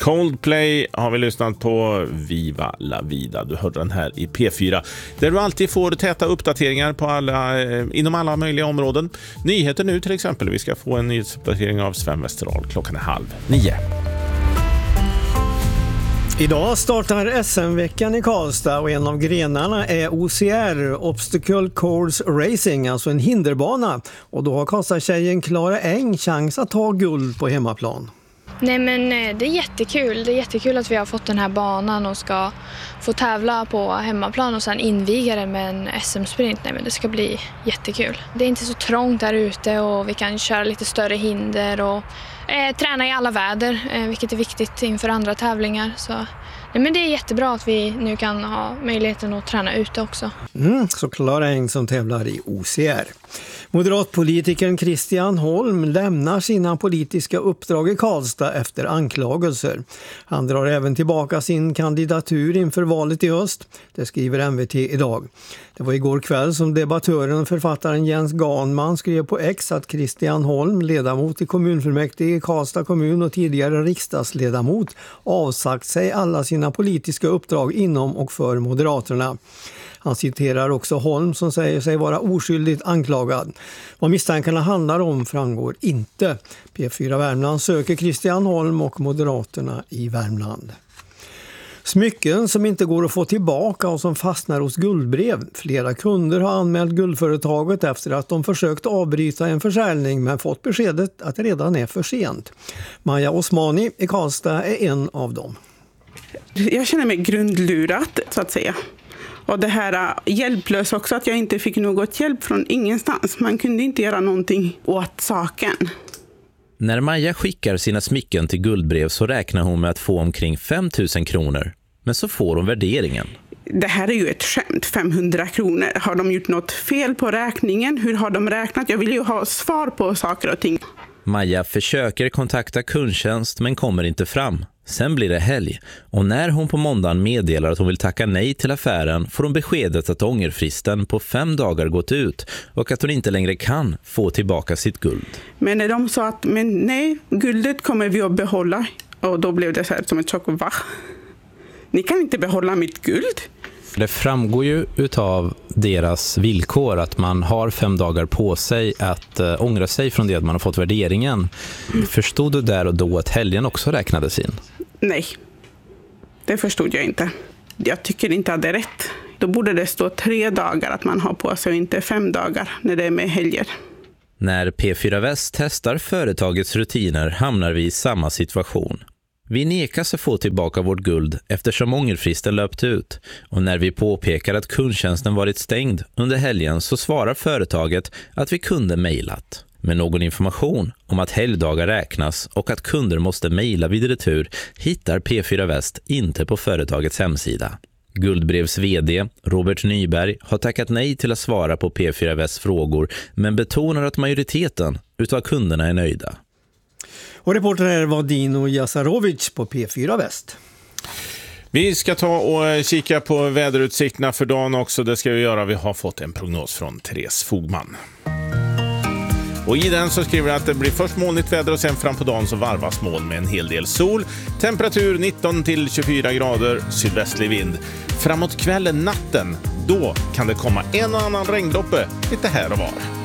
Coldplay har vi lyssnat på. Viva la vida. Du hörde den här i P4. Där du alltid får täta uppdateringar på inom alla möjliga områden. Nyheter nu till exempel. Vi ska få en nyhetsuppdatering av Sven Westerdahl 8:30. Idag startar SM-veckan i Karlstad och en av grenarna är OCR, Obstacle Course Racing, alltså en hinderbana. Och då har Karlstad-tjejen Klara Eng chans att ta guld på hemmaplan. Nej, men det är jättekul. Det är jättekul att vi har fått den här banan och ska få tävla på hemmaplan och sen inviga den med en SM-sprint. Nej, men det ska bli jättekul. Det är inte så trångt där ute och vi kan köra lite större hinder och träna i alla väder, vilket är viktigt inför andra tävlingar. Så nej, men det är jättebra att vi nu kan ha möjligheten att träna ute också. Så Klara Eng som tävlar i OCR. Moderatpolitikern Christian Holm lämnar sina politiska uppdrag i Karlstad efter anklagelser. Han drar även tillbaka sin kandidatur inför valet i höst. Det skriver MVT idag. Det var igår kväll som debattören och författaren Jens Ganman skrev på X att Christian Holm, ledamot i kommunfullmäktige i Karlstad kommun och tidigare riksdagsledamot, avsagt sig alla sina politiska uppdrag inom och för Moderaterna. Han citerar också Holm som säger sig vara oskyldigt anklagad. Vad misstankarna handlar om framgår inte. P4 Värmland söker Christian Holm och Moderaterna i Värmland. Smycken som inte går att få tillbaka och som fastnar hos Guldbrev. Flera kunder har anmält guldföretaget efter att de försökt avbryta en försäljning men fått beskedet att det redan är för sent. Maja Osmani i Karlstad är en av dem. Jag känner mig grundlurat så att säga. Och det här hjälplös också, att jag inte fick något hjälp från ingenstans. Man kunde inte göra någonting åt saken. När Maja skickar sina smycken till Guldbrev så räknar hon med att få omkring 5 000 kronor. Men så får hon värderingen. Det här är ju ett skämt, 500 kronor. Har de gjort något fel på räkningen? Hur har de räknat? Jag vill ju ha svar på saker och ting. Maja försöker kontakta kundtjänst men kommer inte fram. Sen blir det helg och när hon på måndagen meddelar att hon vill tacka nej till affären får hon beskedet att ångerfristen på 5 dagar gått ut och att hon inte längre kan få tillbaka sitt guld. Men när de sa att men nej, guldet kommer vi att behålla, och då blev det så här som ett chock. Va? Ni kan inte behålla mitt guld? Det framgår ju utav deras villkor att man har 5 dagar på sig att ångra sig från det att man har fått värderingen. Förstod du där och då att helgen också räknades in? Nej, det förstod jag inte. Jag tycker inte att det är rätt. Då borde det stå 3 dagar att man har på sig och inte 5 dagar när det är med helger. När P4 Väst testar företagets rutiner hamnar vi i samma situation. Vi nekas att få tillbaka vårt guld eftersom ångerfristen löpt ut och när vi påpekar att kundtjänsten varit stängd under helgen så svarar företaget att vi kunde mejlat. Men någon information om att helgdagar räknas och att kunder måste mejla vid retur hittar P4 Väst inte på företagets hemsida. Guldbrevs vd Robert Nyberg har tackat nej till att svara på P4 Västs frågor men betonar att majoriteten utav kunderna är nöjda. Och reporter här var Dino Jasarovic på P4 Väst. Vi ska ta och kika på väderutsikterna för dagen också. Det ska vi göra. Vi har fått en prognos från Therese Fogman. Och i den så skriver att det blir först molnigt väder och sen fram på dagen så varvas moln med en hel del sol. Temperatur 19-24 grader, sydvästlig vind. Framåt kvällen, natten, då kan det komma en och annan regndroppe lite här och var.